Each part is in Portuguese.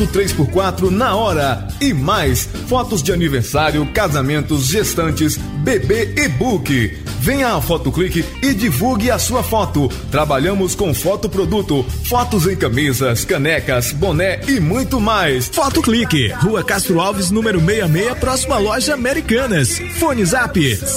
3x4 na hora e mais fotos de aniversário, casamentos, gestantes, bebê e book. Venha a Fotoclique e divulgue a sua foto. Trabalhamos com fotoproduto, fotos em camisas, canecas, boné e muito mais. Fotoclique, Rua Castro Alves, número 66, próxima loja Americanas. Fone Zap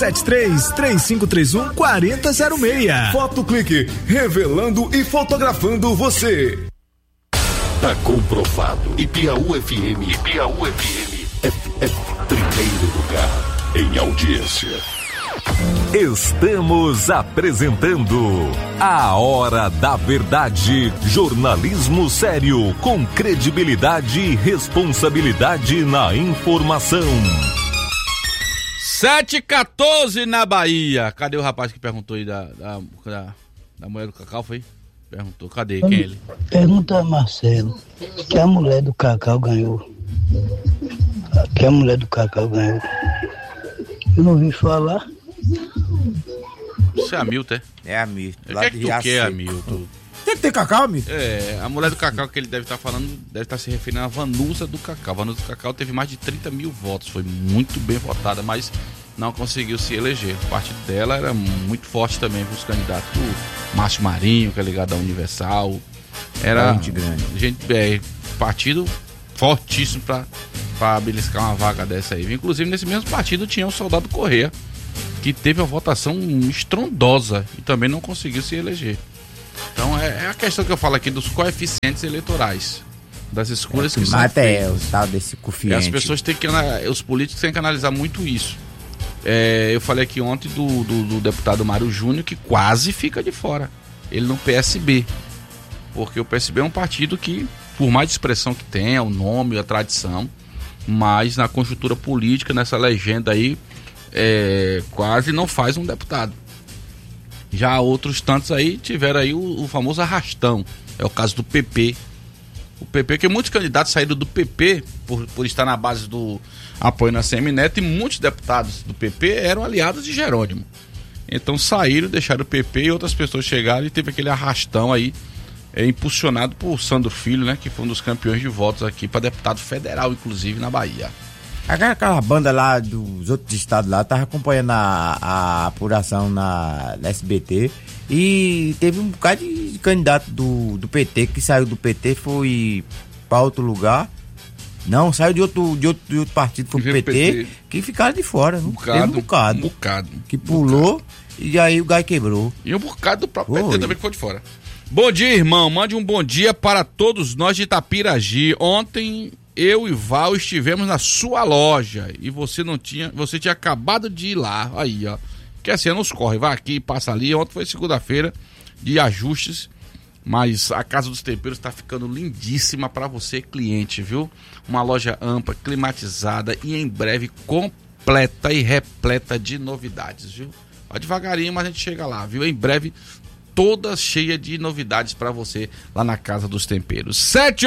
73-3531-4006. Fotoclique, revelando e fotografando você. Tá comprovado. Ipiaú FM é primeiro lugar em audiência. Estamos apresentando A Hora da Verdade, jornalismo sério, com credibilidade e responsabilidade na informação. 7h14 na Bahia. Cadê o rapaz que perguntou aí da mulher do Cacau, foi? Perguntou, cadê? Quem é ele? Pergunta a Marcelo, que a mulher do Cacau ganhou. Eu não ouvi falar. Isso é Hamilton, é? É Hamilton. O que é que tu quer, Hamilton? Tem que ter Cacau, Hamilton? É, a mulher do Cacau que ele deve estar falando, deve estar se referindo à Vanusa do Cacau. A Vanusa do Cacau teve mais de 30 mil votos, foi muito bem votada, mas não conseguiu se eleger. O partido dela era muito forte também com os candidatos. O Márcio Marinho, que é ligado à Universal. Era muito grande. Partido fortíssimo para beliscar uma vaga dessa aí. Inclusive, nesse mesmo partido tinha o Soldado Corrêa, que teve uma votação estrondosa e também não conseguiu se eleger. Então é a questão que eu falo aqui dos coeficientes eleitorais, das escolhas que são feitas. O tal desse coeficiente. As pessoas têm que, os políticos têm que analisar muito isso. Eu falei aqui ontem do deputado Mário Júnior, que quase fica de fora. Ele no PSB. Porque o PSB é um partido que, por mais expressão que tenha, o nome, a tradição, mas na conjuntura política, nessa legenda aí, quase não faz um deputado. Já outros tantos aí tiveram aí o famoso arrastão. É o caso do PP. O PP, que muitos candidatos saíram do PP por estar na base do apoio na Semineto, e muitos deputados do PP eram aliados de Jerônimo. Então saíram, deixaram o PP, e outras pessoas chegaram e teve aquele arrastão aí, impulsionado por Sandro Filho, né, que foi um dos campeões de votos aqui para deputado federal, inclusive na Bahia. Aquela banda lá dos outros estados lá tava acompanhando a apuração na SBT, e teve um bocado de candidato do PT que saiu do PT, foi para outro lugar. Não, saiu de outro partido, foi pro PT, que ficaram de fora. Um bocado. Que pulou e aí o gai quebrou. E um bocado do próprio PT também ficou de fora. Bom dia, irmão. Mande um bom dia para todos nós de Itapiragi. Ontem eu e Val estivemos na sua loja e você tinha acabado de ir lá. Aí, ó. Que assim, nos corre, vai aqui, passa ali. Ontem foi segunda-feira de ajustes, mas a Casa dos Temperos está ficando lindíssima para você, cliente, viu? Uma loja ampla, climatizada e em breve completa e repleta de novidades, viu? Vai devagarinho, mas a gente chega lá, viu? Em breve, toda cheia de novidades para você lá na Casa dos Temperos.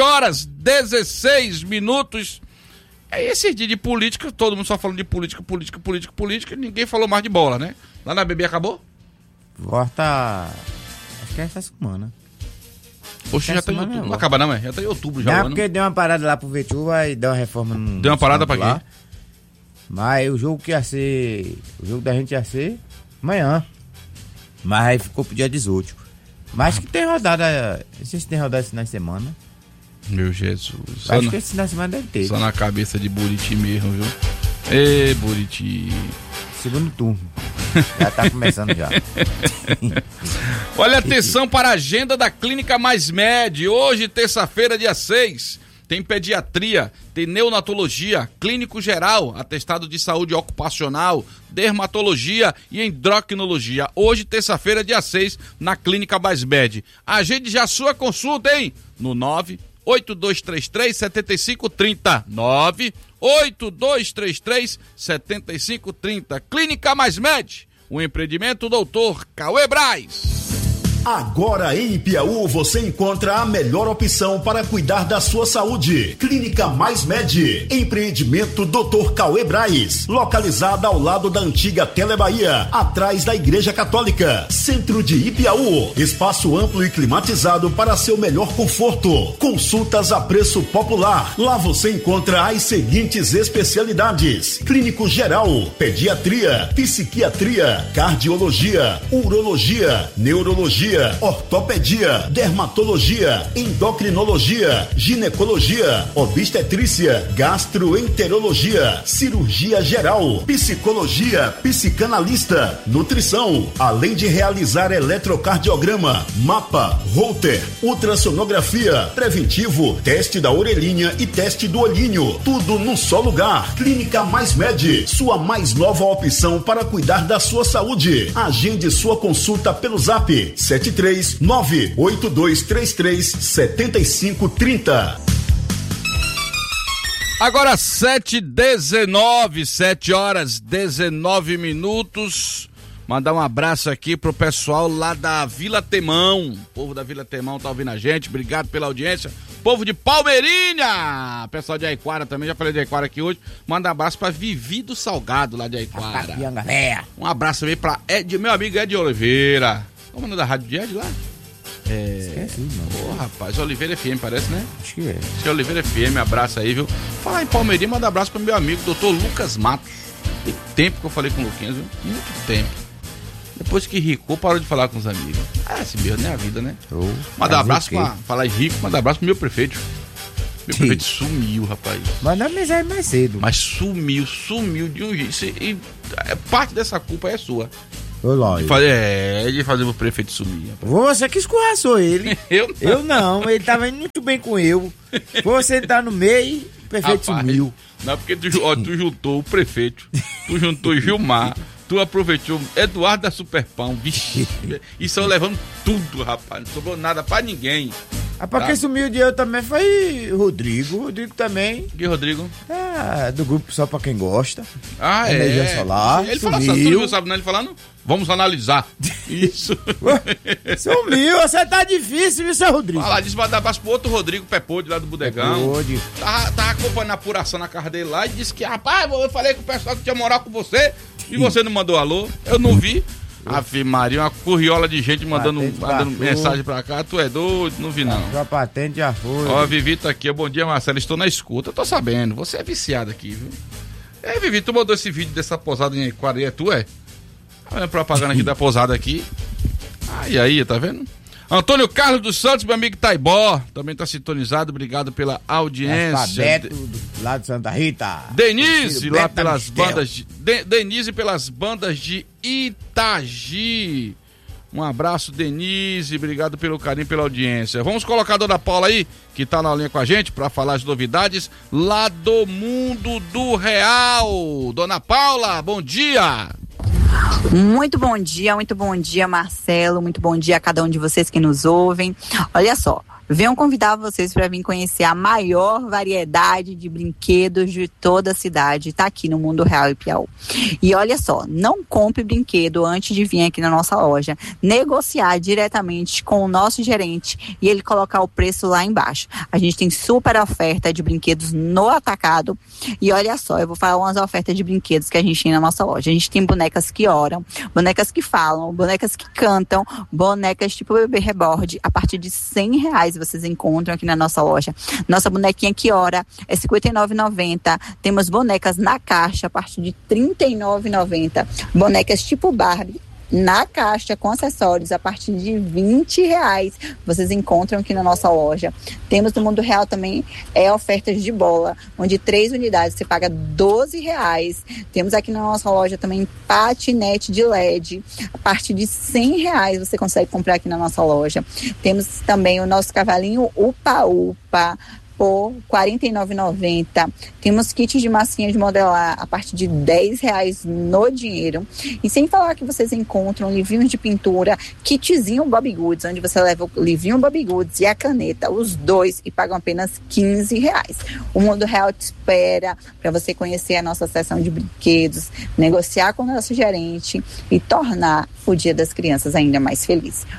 7h16. É esse dia de política, todo mundo só falando de política, ninguém falou mais de bola, né? Lá na BB acabou? Volta, acho que é essa semana. Poxa, já tá em outubro. Não acaba não, já tá em outubro já. Não, porque deu uma parada lá pro Vetuva e deu uma reforma no... Deu uma parada pra quê? Mas o jogo da gente ia ser amanhã. Mas aí ficou pro dia 18. Mas que tem rodada, não sei se tem rodada esse final de semana. Meu Jesus. Acho que esse final de semana deve ter. Só na cabeça de Buriti mesmo, viu? Ê, Buriti. Segundo turno. Já tá começando já. Olha, atenção para a agenda da Clínica Mais Med. Hoje, terça-feira, dia 6, tem pediatria, tem neonatologia, clínico geral, atestado de saúde ocupacional, dermatologia e endocrinologia. Hoje, terça-feira, dia 6, na Clínica Mais Med. Agende já a sua consulta, hein? No 98233-7530. 98233-7530. Clínica Mais Med, o empreendimento Doutor Cauê Braz. Agora em Piauí você encontra a melhor opção para cuidar da sua saúde. Clínica Mais Med, empreendimento Dr. Cauê Braz, localizada ao lado da antiga Telebahia, atrás da Igreja Católica. Centro de Ipiaú, espaço amplo e climatizado para seu melhor conforto. Consultas a preço popular. Lá você encontra as seguintes especialidades: clínico geral, pediatria, psiquiatria, cardiologia, urologia, neurologia, ortopedia, dermatologia, endocrinologia, ginecologia, obstetrícia, gastroenterologia, cirurgia geral, psicologia, psicanalista, nutrição, além de realizar eletrocardiograma, mapa, Holter, ultrassonografia, preventivo, teste da orelhinha e teste do olhinho, tudo num só lugar. Clínica Mais Med, sua mais nova opção para cuidar da sua saúde. Agende sua consulta pelo Zap 73982337530. Agora 7h19, 7h19. Mandar um abraço aqui pro pessoal lá da Vila Temão. O povo da Vila Temão tá ouvindo a gente, obrigado pela audiência. Povo de Palmeirinha, pessoal de Aiquara também, já falei de Aiquara aqui hoje. Manda um abraço pra Vivi do Salgado lá de Aiquara. Um abraço também pra meu amigo Ed Oliveira. Qual o nome da rádio de Ed lá? Esqueci, mano. Ô, rapaz, Oliveira FM parece, né? Acho que é. Acho que é Oliveira FM, abraço aí, viu? Falar em Palmeirinha, manda um abraço pro meu amigo, doutor Lucas Matos. Tem tempo que eu falei com o Luquinhas, viu? Muito tempo. Depois que ricou, parou de falar com os amigos. Esse mesmo não é a vida, né? Mandar um abraço pra falar em rico, mandar um abraço pro meu prefeito. Meu prefeito sumiu, rapaz. Mandar mensagem mais cedo. Mas sumiu de um jeito. E parte dessa culpa é sua. De fazer o prefeito sumir. Rapaz. Você que escorraçou ele. Eu não, ele tava indo muito bem com eu. Você tá no meio, o prefeito sumiu. Não, porque tu juntou o prefeito, tu juntou Gilmar, tu aproveitou Eduardo da Superpão, vixe, isso eu levando tudo, rapaz, não sobrou nada pra ninguém. Rapaz, quem sumiu de eu também foi Rodrigo também. Que Rodrigo? Do grupo Só Pra Quem Gosta. Energia Solar. Ele fala assim, tu não viu, sabe, ele falando? Vamos analisar. Isso. Sumiu, você tá difícil, viu, seu Rodrigo? Fala, disse pra dar abraço pro outro Rodrigo Pepode lá do Bodegão. Tava acompanhando a apuração na casa dele lá e disse que, rapaz, eu falei com o pessoal que tinha moral com você e você não mandou alô. Eu não vi. Ave Maria, uma curriola de gente mandando mensagem pra cá. Tu é doido? Não vi, não. Sua patente já foi. Ó, Vivi tá aqui. Bom dia, Marcelo. Estou na escuta. Eu tô sabendo. Você é viciado aqui, viu? Vivi, tu mandou esse vídeo dessa pousada em Aiquara. É tu, é? Olha a propaganda aqui da pousada aqui. Aí, tá vendo? Antônio Carlos dos Santos, meu amigo Taibó, também tá sintonizado, obrigado pela audiência. Lá de Santa Rita. Denise, lá pelas bandas Denise pelas bandas de Itagi. Um abraço, Denise, obrigado pelo carinho, pela audiência. Vamos colocar a Dona Paula aí, que tá na linha com a gente, para falar as novidades lá do mundo do real. Dona Paula, bom dia. Muito bom dia, Marcelo, muito bom dia a cada um de vocês que nos ouvem. Olha só, venham convidar vocês para vir conhecer a maior variedade de brinquedos de toda a cidade, tá aqui no Mundo Real e Piauí. E olha só, não compre brinquedo antes de vir aqui na nossa loja, negociar diretamente com o nosso gerente e ele colocar o preço lá embaixo. A gente tem super oferta de brinquedos no atacado e olha só, eu vou falar umas ofertas de brinquedos que a gente tem na nossa loja. A gente tem bonecas que oram, bonecas que falam, bonecas que cantam, bonecas tipo bebê reborn, a partir de R$100 vocês encontram aqui na nossa loja. Nossa bonequinha que ora é R$ 59,90. Temos bonecas na caixa a partir de R$ 39,90. Bonecas tipo Barbie na caixa com acessórios a partir de R$20 vocês encontram aqui na nossa loja. Temos no Mundo Real também ofertas de bola, onde 3 unidades você paga R$12. Temos aqui na nossa loja também patinete de LED, a partir de R$100 você consegue comprar aqui na nossa loja. Temos também o nosso cavalinho Upa Upa por R$ 49,90. Temos kits de massinha de modelar a partir de R$10 no dinheiro. E sem falar que vocês encontram livrinhos de pintura, kitzinho Bobbie Goods, onde você leva o livrinho Bobbie Goods e a caneta, os dois, e pagam apenas R$15. O Mundo Real te espera para você conhecer a nossa seção de brinquedos, negociar com o nosso gerente e tornar o Dia das Crianças ainda mais feliz.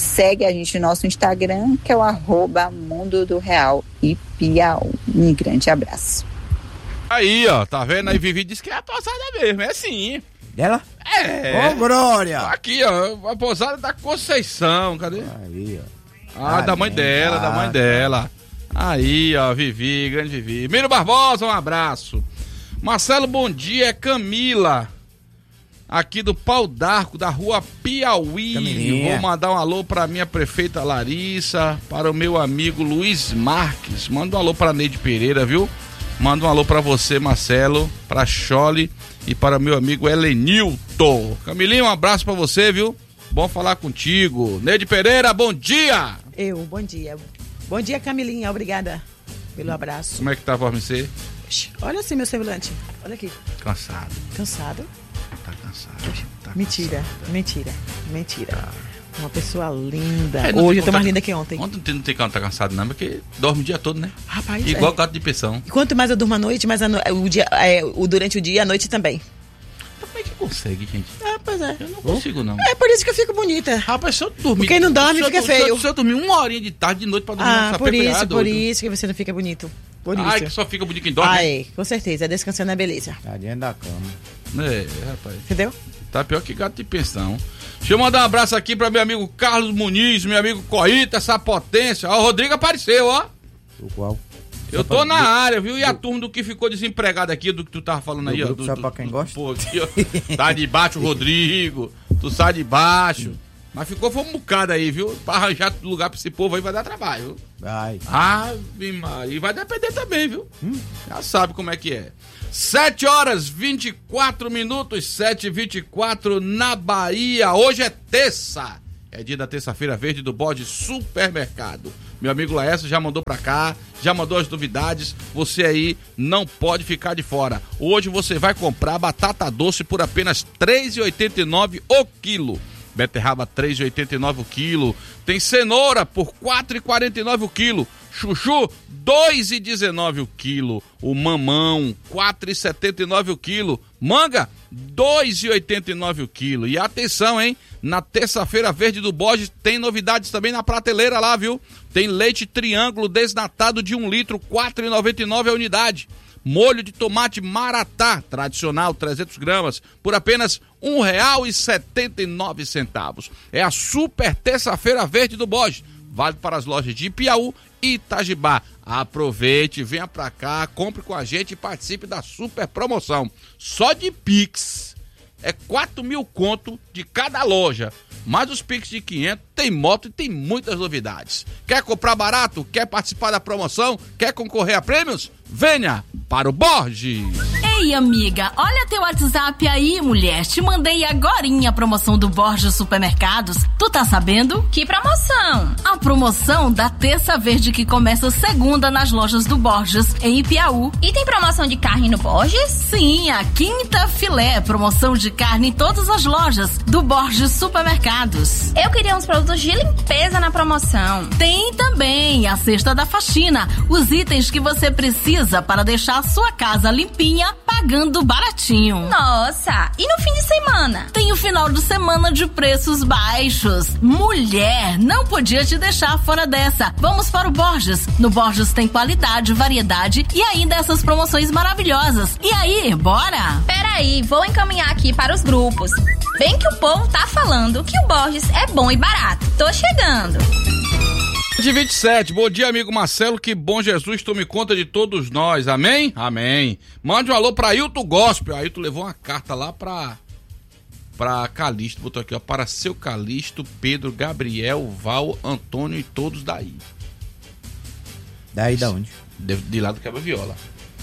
segue a gente no nosso Instagram, que é o @Mundo do Real e Piauí. Um grande abraço. Aí, ó, tá vendo? Aí Vivi disse que é a pousada mesmo, é sim. Dela? É. Ô, Glória! Aqui, ó, a pousada da Conceição, cadê? Aí, ó. Ah, da mãe dela, da mãe dela. Aí, ó, Vivi, grande Vivi. Miro Barbosa, um abraço. Marcelo, bom dia, é Camila, aqui do Pau d'Arco, da rua Piauí. Camilinha. Vou mandar um alô pra minha prefeita Larissa, para o meu amigo Luiz Marques. Manda um alô pra Neide Pereira, viu? Manda um alô pra você, Marcelo, pra Chole e para o meu amigo Helenilton. Camilinha, um abraço pra você, viu? Bom falar contigo. Neide Pereira, bom dia! Bom dia. Bom dia, Camilinha, obrigada pelo abraço. Como é que tá a voz, você? Olha assim meu semblante, olha aqui. Cansado. Cansado? Tá cansado. Tá mentira, cansado. mentira. Uma pessoa linda. Não Hoje tem eu tô mais linda que ontem. Ontem não tem como tá cansado não, porque dorme o dia todo, né? Rapaz, igual gato de pensão. E quanto mais eu durmo à noite, mais durante o dia e à noite também. Como é que consegue, gente? Pois é. Eu não consigo, não. É por isso que eu fico bonita. Rapaz, se eu dormir... Quem não dorme fica feio. Se eu dormir 1 horinha de tarde, de noite pra dormir, por isso que você não fica bonito. Por isso. Ai, que só fica bonito quem dorme. Com certeza. Descansando é beleza. Tá dentro da cama. É, rapaz. Entendeu? Tá pior que gato de pensão. Deixa eu mandar um abraço aqui pra meu amigo Carlos Muniz, meu amigo Coita, essa potência. Ó, o Rodrigo apareceu, ó. O qual? Eu tô na área, viu? E a turma do que ficou desempregado aqui, do que tu tava falando aí, ó. Só pra quem gosta? Pô, aqui, ó. Tá de baixo o Rodrigo, tu sai de baixo. Mas ficou foi um bocado aí, viu? Pra arranjar lugar pra esse povo aí vai dar trabalho, viu? Vai. E vai depender também, viu? Já sabe como é que é. 7h24, 7h24 na Bahia. Hoje é terça. É dia da terça-feira verde do Bode Supermercado. Meu amigo Laércio já mandou pra cá, já mandou as novidades. Você aí não pode ficar de fora. Hoje você vai comprar batata doce por apenas R$ 3,89 o quilo. Beterraba R$ 3,89 o quilo. Tem cenoura por R$ 4,49 o quilo. Chuchu, R$ 2,19 o quilo. O mamão, R$ 4,79 o quilo. Manga, R$ 2,89 o quilo. E atenção, hein? Na terça-feira verde do Borges tem novidades também na prateleira lá, viu? Tem leite triângulo desnatado de 1 litro, R$ 4,99 a unidade. Molho de tomate Maratá, tradicional, 300 gramas, por apenas R$ 1,79. É a super terça-feira verde do Borges. Vale para as lojas de Piauí e Itajibá. Aproveite, venha pra cá, compre com a gente e participe da super promoção. Só de Pix é 4.000 conto de cada loja. Mais os Pix de 500, tem moto e tem muitas novidades. Quer comprar barato? Quer participar da promoção? Quer concorrer a prêmios? Venha para o Borges. Ei, amiga, olha teu WhatsApp aí, mulher. Te mandei agorinha a promoção do Borges Supermercados. Tu tá sabendo? Que promoção? A promoção da terça verde que começa segunda nas lojas do Borges, em Ipiaú. E tem promoção de carne no Borges? Sim, a quinta filé. Promoção de carne em todas as lojas do Borges Supermercados. Eu queria uns produtos de limpeza na promoção. Tem também a cesta da faxina. Os itens que você precisa para deixar a sua casa limpinha, pagando baratinho. Nossa, e no fim de semana? Tem o final de semana de preços baixos. Mulher, não podia te deixar fora dessa. Vamos para o Borges. No Borges tem qualidade, variedade e ainda essas promoções maravilhosas. E aí, bora? Peraí, vou encaminhar aqui para os grupos. Bem que o povo tá falando que o Borges é bom e barato. Tô chegando. De 27, bom dia, amigo Marcelo, que bom Jesus tome conta de todos nós, amém? Amém. Mande um alô pra Ailton Gospel. Ailton levou uma carta lá pra Calixto, botou aqui, ó, para seu Calixto, Pedro, Gabriel, Val, Antônio e todos daí. Daí da onde? De lá do Quebra-Viola.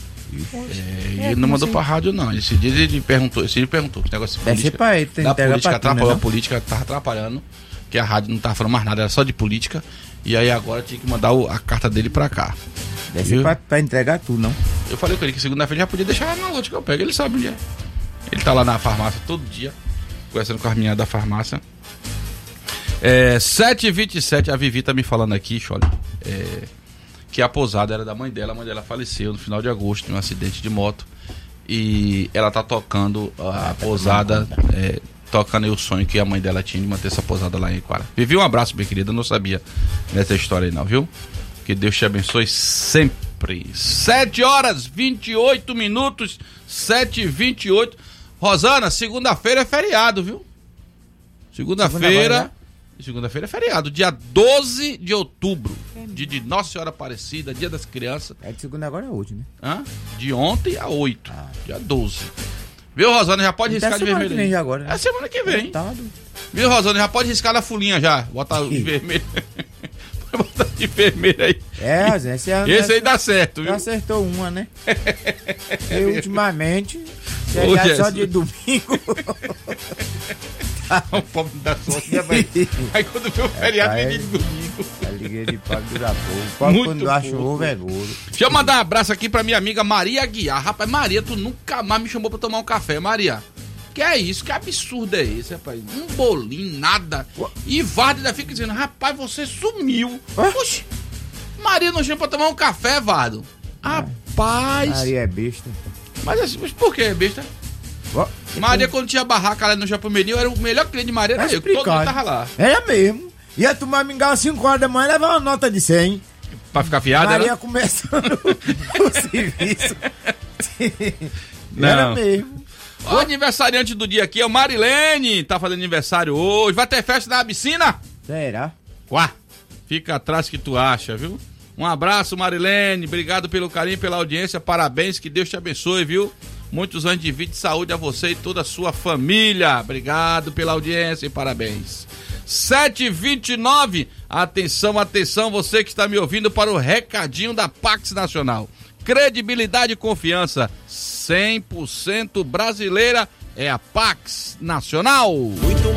Ele não mandou pra rádio, não. Esse dia ele perguntou, esse negócio de política. Pra ele, da política, atrapalhou, a política tava atrapalhando, que a rádio não tava falando mais nada, era só de política. E aí agora tinha que mandar a carta dele pra cá. Deve ser pra entregar tudo, não? Eu falei com ele que segunda-feira já podia deixar na loja que eu pego, ele sabe onde é. Ele tá lá na farmácia todo dia, conversando com as meninas da farmácia. 7h27, a Vivi tá me falando aqui, olha, que a pousada era da mãe dela. A mãe dela faleceu no final de agosto em um acidente de moto. E ela tá tocando a pousada tocando aí o sonho que a mãe dela tinha de manter essa pousada lá em Iquara. Vivi, um abraço, minha querida, não sabia dessa história aí não, viu? Que Deus te abençoe sempre. 7h28, 7h28. Rosana, segunda-feira é feriado, viu? Segunda-feira é feriado, dia 12 de outubro, dia de Nossa Senhora Aparecida, dia das crianças. É de segunda agora é hoje, né? De ontem a 8, dia 12. Viu, Rosana, já pode riscar de vermelho. Vem já agora, né? É semana que vem. Viu, Rosana, já pode riscar na folhinha já, botar de vermelho. Botar de vermelho aí. Esse aí dá certo, viu? Já acertou uma, né? E ultimamente, já só de domingo. O pobre não dá sorte, né, mas... Aí quando vê o feriado, vem de domingo. A liga de pobre dura pouco. Pobre quando acha ovo é gordo. Deixa eu mandar um abraço aqui pra minha amiga Maria Aguiar. Rapaz, Maria, tu nunca mais me chamou pra tomar um café, Maria. Que é isso? Que absurdo é esse, rapaz? Um bolinho, nada. E Varda ainda fica dizendo, rapaz, você sumiu. Oxi, Maria não chama pra tomar um café, Vardo. Rapaz. Maria é besta. Mas por que é besta? Maria, quando tinha barraca lá no Japumeri, eu era o melhor cliente de Maria, era eu, todo mundo tava lá. Era mesmo. Ia tomar mingau às 5 horas da manhã e levar uma nota de 100. Pra ficar fiada, Maria era? Começando o serviço. Não. Era mesmo. O aniversariante do dia aqui é o Marilene, tá fazendo aniversário hoje. Vai ter festa na piscina? Será? Fica atrás que tu acha, viu? Um abraço, Marilene, obrigado pelo carinho, pela audiência, parabéns, que Deus te abençoe, viu? Muitos anos de vida e saúde a você e toda a sua família. Obrigado pela audiência e parabéns. 7h29, atenção, você que está me ouvindo para o recadinho da Pax Nacional. Credibilidade e confiança 100% brasileira é a Pax Nacional.